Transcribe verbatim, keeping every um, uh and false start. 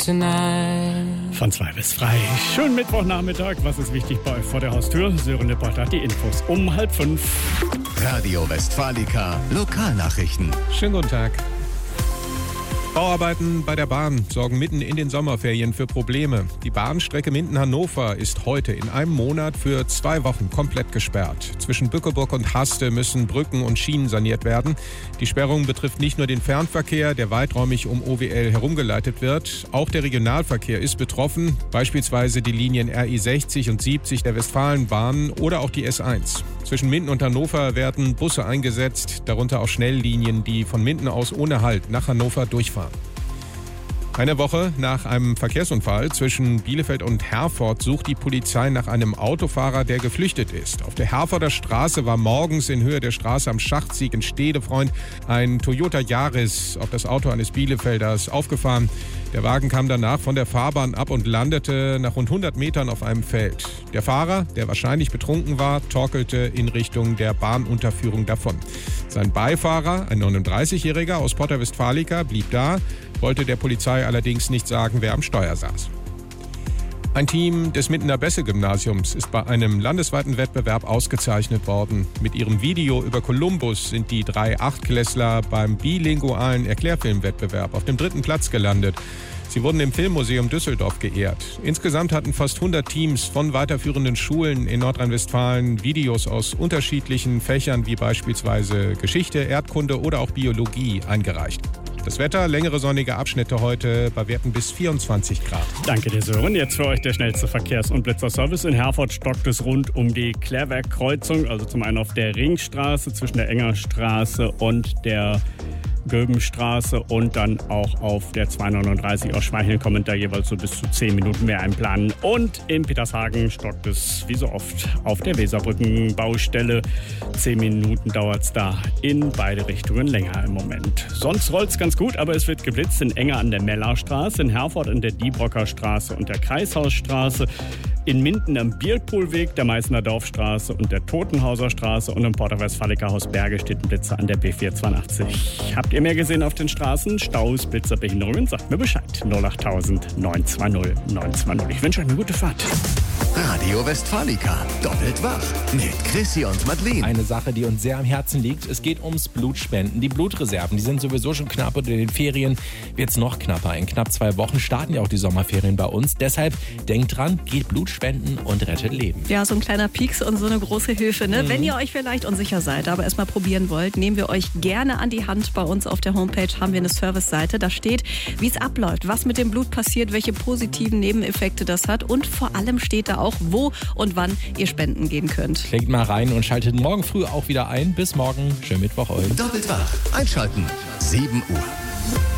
tonight. Von zwei bis frei. Schönen Mittwochnachmittag. Was ist wichtig bei euch vor der Haustür? Sören Lippert hat die Infos um halb fünf. Radio Westfalica Lokalnachrichten. Schönen guten Tag. Bauarbeiten bei der Bahn sorgen mitten in den Sommerferien für Probleme. Die Bahnstrecke Minden-Hannover ist heute in einem Monat für zwei Wochen komplett gesperrt. Zwischen Bückeburg und Haste müssen Brücken und Schienen saniert werden. Die Sperrung betrifft nicht nur den Fernverkehr, der weiträumig um O W L herumgeleitet wird. Auch der Regionalverkehr ist betroffen, beispielsweise die Linien R I sechzig und siebzig der Westfalenbahn oder auch die S eins. Zwischen Minden und Hannover werden Busse eingesetzt, darunter auch Schnelllinien, die von Minden aus ohne Halt nach Hannover durchfahren. Eine Woche nach einem Verkehrsunfall zwischen Bielefeld und Herford sucht die Polizei nach einem Autofahrer, der geflüchtet ist. Auf der Herforder Straße war morgens in Höhe der Straße am Schachtsieg in Stedefreund ein Toyota Yaris auf das Auto eines Bielefelders aufgefahren. Der Wagen kam danach von der Fahrbahn ab und landete nach rund hundert Metern auf einem Feld. Der Fahrer, der wahrscheinlich betrunken war, torkelte in Richtung der Bahnunterführung davon. Sein Beifahrer, ein neununddreißigjähriger aus Porta Westfalica, blieb da, wollte der Polizei allerdings nicht sagen, wer am Steuer saß. Ein Team des Mindener Besse-Gymnasiums ist bei einem landesweiten Wettbewerb ausgezeichnet worden. Mit ihrem Video über Kolumbus sind die drei Achtklässler beim bilingualen Erklärfilmwettbewerb auf dem dritten Platz gelandet. Sie wurden im Filmmuseum Düsseldorf geehrt. Insgesamt hatten fast hundert Teams von weiterführenden Schulen in Nordrhein-Westfalen Videos aus unterschiedlichen Fächern wie beispielsweise Geschichte, Erdkunde oder auch Biologie eingereicht. Das Wetter, längere sonnige Abschnitte heute bei Werten bis vierundzwanzig Grad. Danke dir, Sören. Jetzt für euch der schnellste Verkehrs- und Blitzerservice. In Herford stockt es rund um die Klärwerkkreuzung, also zum einen auf der Ringstraße zwischen der Engerstraße und der Göbenstraße und dann auch auf der zweihundertneununddreißig aus Schweicheln kommen da jeweils so bis zu zehn Minuten mehr einplanen. Und in Petershagen stockt es wie so oft auf der Weserbrückenbaustelle. zehn Minuten dauert es da in beide Richtungen länger im Moment. Sonst rollt es ganz gut, aber es wird geblitzt in Enger an der Mellerstraße, in Herford an der Diebrocker Straße und der Kreishausstraße, in Minden am Bierpoolweg, der Meißner Dorfstraße und der Totenhauser Straße und im Porta Westfalica Haus Berge steht ein Blitzer an der B vierhundertzweiundachtzig. Habt ihr mehr gesehen auf den Straßen? Staus, Blitzer, Behinderungen? Sagt mir Bescheid. null acht tausend neun zwei null neun zwei null. Ich wünsche euch eine gute Fahrt. Radio Westfalica doppelt wach mit Chrissy und Madeleine. Eine Sache, die uns sehr am Herzen liegt, es geht ums Blutspenden. Die Blutreserven, die sind sowieso schon knapp und in den Ferien wird es noch knapper. In knapp zwei Wochen starten ja auch die Sommerferien bei uns. Deshalb denkt dran, geht Blut spenden und rettet Leben. Ja, so ein kleiner Pieks und so eine große Hilfe. Ne? Mhm. Wenn ihr euch vielleicht unsicher seid, aber erstmal probieren wollt, nehmen wir euch gerne an die Hand. Bei uns auf der Homepage haben wir eine Service-Seite. Da steht, wie es abläuft, was mit dem Blut passiert, welche positiven Nebeneffekte das hat und vor allem steht da auch, wo und wann ihr spenden gehen könnt. Klickt mal rein und schaltet morgen früh auch wieder ein. Bis morgen. Schönen Mittwoch euch. Doppelt wach. Einschalten. sieben Uhr.